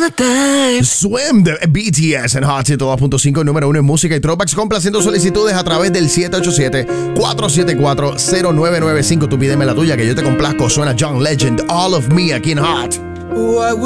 the time. Swim de BTS en Hot 102.5, número 1 en música y throwbacks, complaciendo solicitudes a través del 787-474-0995. Tú pídeme la tuya que yo te complazco. Suena John Legend, All of Me aquí en Hot. What